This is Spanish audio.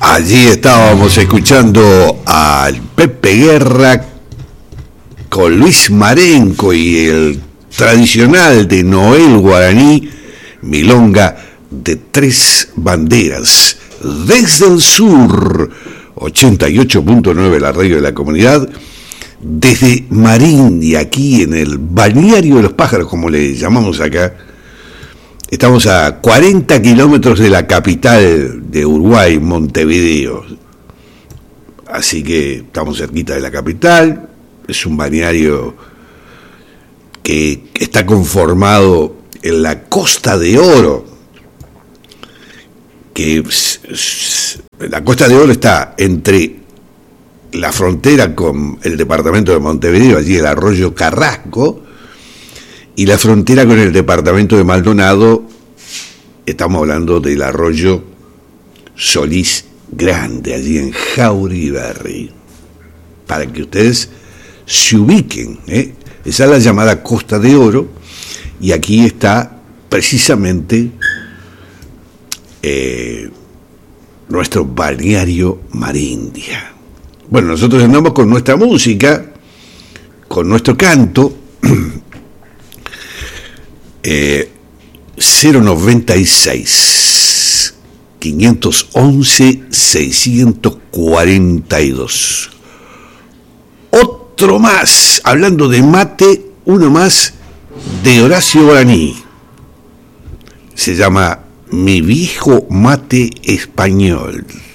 Allí estábamos escuchando al Pepe Guerra con Luis Marenco y el tradicional de Noel Guaraní, Milonga de Tres Banderas. Desde el sur, 88.9 la radio de la comunidad, desde Marindia, aquí en el balneario de los pájaros, como le llamamos acá. Estamos a 40 kilómetros de la capital de Uruguay, Montevideo. Así que estamos cerquita de la capital. Es un balneario que está conformado en la Costa de Oro. La Costa de Oro está entre la frontera con el departamento de Montevideo, allí el arroyo Carrasco, y la frontera con el departamento de Maldonado. Estamos hablando del arroyo Solís Grande, allí en Jauriberri, para que ustedes se ubiquen, ¿eh? Esa es la llamada Costa de Oro, y aquí está precisamente nuestro balneario Marindia. Bueno, nosotros andamos con nuestra música, con nuestro canto. 096 511 642. Otro más, hablando de mate, uno más de Horacio Guaraní. Se llama Mi Viejo Mate Español.